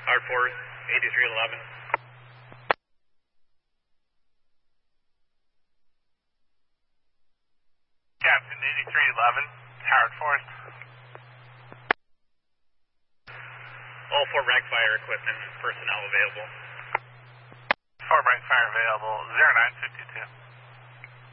Hard Force, 8311. Captain, 8311, Howard Forest. All 4 rank fire equipment and personnel available. 4 rank fire available, 0952.